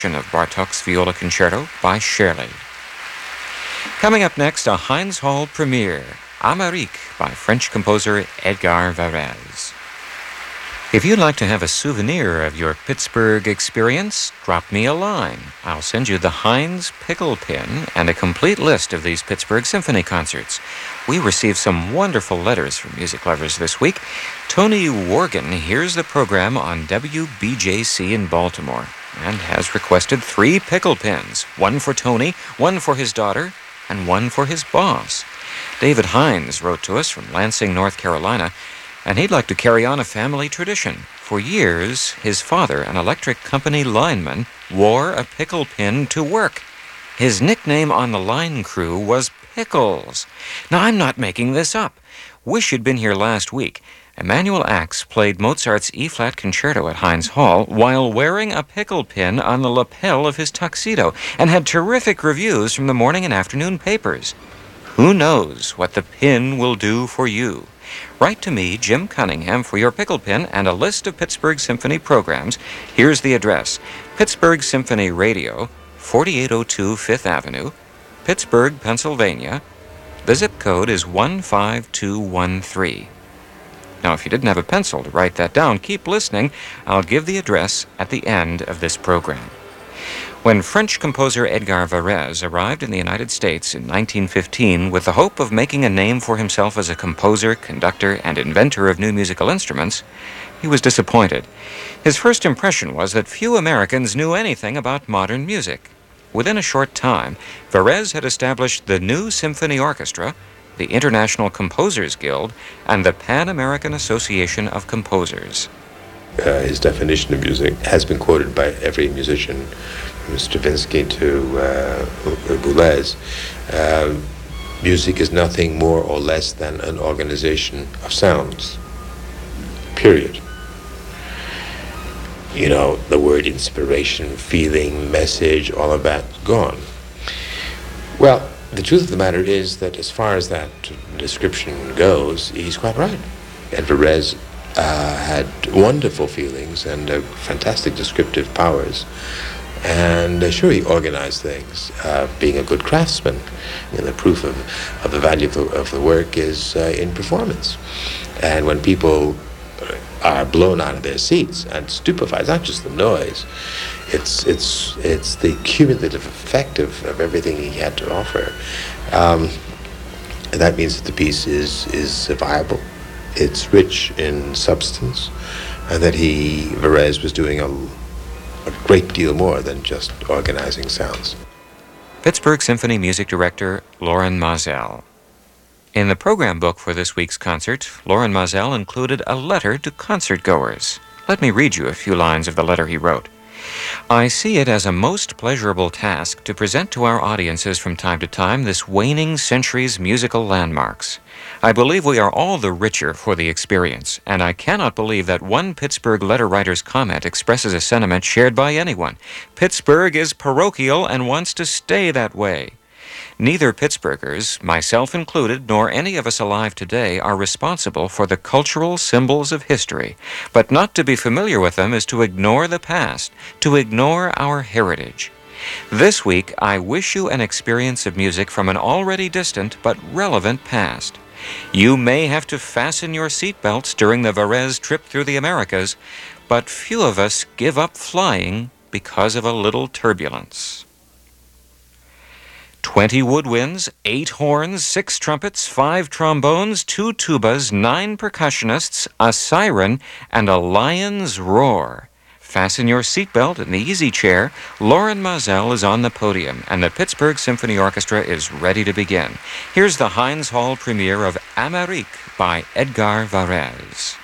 of Bartók's Viola Concerto by Shirley. Coming up next, a Heinz Hall premiere, Amérique by French composer Edgar Varèse. If you'd like to have a souvenir of your Pittsburgh experience, drop me a line. I'll send you the Heinz Pickle Pin and a complete list of these Pittsburgh Symphony concerts. We received some wonderful letters from music lovers this week. Tony Worgan hears the program on WBJC in Baltimore and has requested 3 pickle pins, one for Tony, one for his daughter, and one for his boss. David Hines wrote to us from Lansing, North Carolina, and he'd like to carry on a family tradition. For years, his father, an electric company lineman, wore a pickle pin to work. His nickname on the line crew was Pickles. Now, I'm not making this up. Wish you'd been here last week. Emanuel Ax played Mozart's E-flat concerto at Heinz Hall while wearing a pickle pin on the lapel of his tuxedo and had terrific reviews from the morning and afternoon papers. Who knows what the pin will do for you? Write to me, Jim Cunningham, for your pickle pin and a list of Pittsburgh Symphony programs. Here's the address: Pittsburgh Symphony Radio, 4802 5th Avenue, Pittsburgh, Pennsylvania. The zip code is 15213. Now, if you didn't have a pencil to write that down, keep listening. I'll give the address at the end of this program. When French composer Edgar Varèse arrived in the United States in 1915 with the hope of making a name for himself as a composer, conductor, and inventor of new musical instruments, he was disappointed. His first impression was that few Americans knew anything about modern music. Within a short time, Varèse had established the New Symphony Orchestra, the International Composers Guild, and the Pan-American Association of Composers. His definition of music has been quoted by every musician, from Stravinsky to Boulez. Music is nothing more or less than an organization of sounds, period. You know, the word inspiration, feeling, message, all of that, gone. Well, the truth of the matter is that as far as that description goes, he's quite right. And Varèse had wonderful feelings and fantastic descriptive powers. And sure, he organized things, being a good craftsman. And the proof of the value of the work is in performance. And when people are blown out of their seats and stupefied, it's not just the noise, it's the cumulative effect of everything he had to offer. And that means that the piece is viable, it's rich in substance, and that Varèse was doing a great deal more than just organizing sounds. Pittsburgh Symphony Music Director Loren Maazel. In the program book for this week's concert, Loren Maazel included a letter to concertgoers. Let me read you a few lines of the letter he wrote. I see it as a most pleasurable task to present to our audiences from time to time this waning century's musical landmarks. I believe we are all the richer for the experience, and I cannot believe that one Pittsburgh letter writer's comment expresses a sentiment shared by anyone. Pittsburgh is parochial and wants to stay that way. Neither Pittsburghers, myself included, nor any of us alive today are responsible for the cultural symbols of history, but not to be familiar with them is to ignore the past, to ignore our heritage. This week, I wish you an experience of music from an already distant but relevant past. You may have to fasten your seatbelts during the Varèse trip through the Americas, but few of us give up flying because of a little turbulence. 20 woodwinds, 8 horns, 6 trumpets, 5 trombones, 2 tubas, 9 percussionists, a siren, and a lion's roar. Fasten your seatbelt in the easy chair. Loren Maazel is on the podium, and the Pittsburgh Symphony Orchestra is ready to begin. Here's the Heinz Hall premiere of Amérique by Edgar Varèse.